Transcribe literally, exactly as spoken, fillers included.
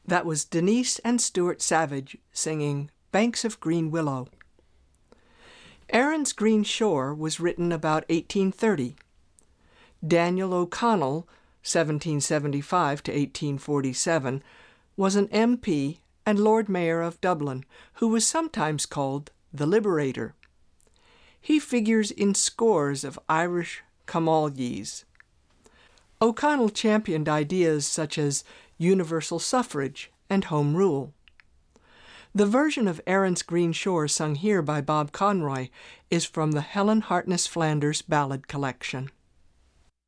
That was Denise and Stuart Savage singing Banks of Green Willow. Erin's Green Shore was written about eighteen thirty. Daniel O'Connell, seventeen seventy-five to eighteen forty-seven, was an M P and Lord Mayor of Dublin, who was sometimes called the Liberator. He figures in scores of Irish Comalies. O'Connell championed ideas such as universal suffrage and home rule. The version of Erin's Green Shore sung here by Bob Conroy is from the Helen Hartness Flanders Ballad Collection.